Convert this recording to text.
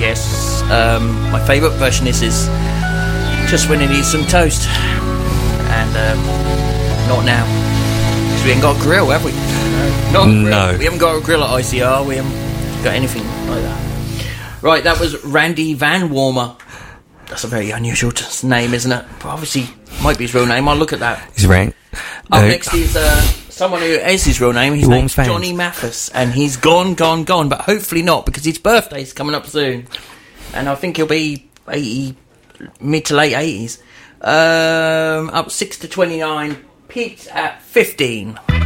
Yes. My favourite version is just when it needs some toast. And not now. Because we ain't got a grill, have we? No. We haven't got a grill at ICR. We haven't got anything like that. Right, that was Randy Van Warmer. That's a very unusual name, isn't it? But obviously, might be his real name. I'll look at that. He's right. Up next is someone who is his real name. His name's Johnny Mathis, and he's gone, but hopefully not, because his birthday's coming up soon, and I think he'll be 80, mid to late 80s. Up 6 to 29. Pete at 15.